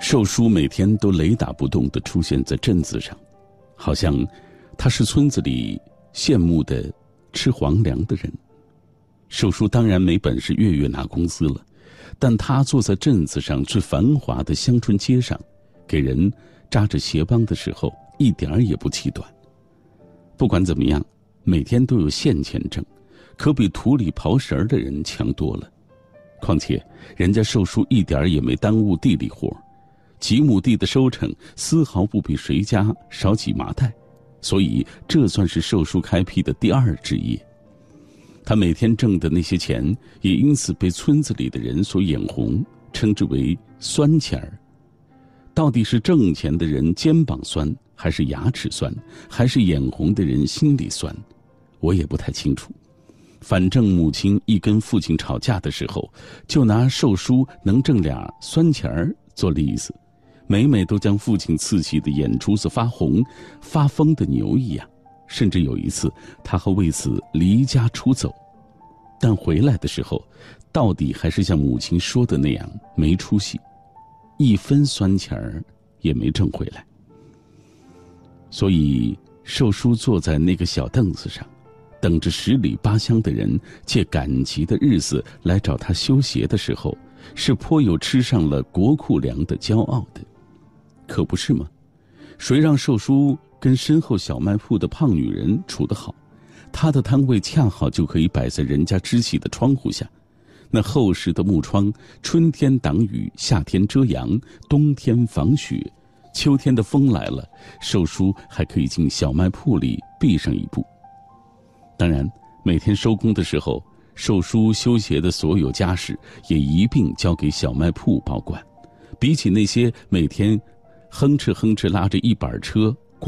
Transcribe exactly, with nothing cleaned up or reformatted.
寿叔每天都雷打不动地出现在镇子上，好像他是村子里羡慕的吃皇粮的人。寿叔当然没本事月月拿工资了，但他坐在镇子上最繁华的香椿街上，给人扎着鞋帮的时候一点儿也不气短。不管怎么样，每天都有现钱挣，可比土里刨食儿的人强多了。况且人家寿叔一点儿也没耽误地里活，几亩地的收成丝毫不比谁家少几麻袋，所以这算是寿叔开辟的第二职业。他每天挣的那些钱也因此被村子里的人所眼红，称之为酸钱儿。到底是挣钱的人肩膀酸，还是牙齿酸，还是眼红的人心里酸，我也不太清楚。反正母亲一跟父亲吵架的时候，就拿寿叔能挣俩酸钱儿做例子，每每都将父亲刺激的眼珠子发红，发疯的牛一样。甚至有一次他还为此离家出走，但回来的时候到底还是像母亲说的那样没出息，一分酸钱儿也没挣回来。所以寿叔坐在那个小凳子上，等着十里八乡的人借赶集的日子来找他修鞋的时候，是颇有吃上了国库粮的骄傲的。可不是吗？谁让寿叔跟身后小卖铺的胖女人处得好，他的摊位恰好就可以摆在人家支起的窗户下，那厚实的木窗，春天挡雨，夏天遮阳，冬天防雪，秋天的风来了，寿叔还可以进小卖铺里避上一步。当然每天收工的时候，寿叔修鞋的所有家事也一并交给小卖铺保管。比起那些每天哼哧哼哧拉着一板车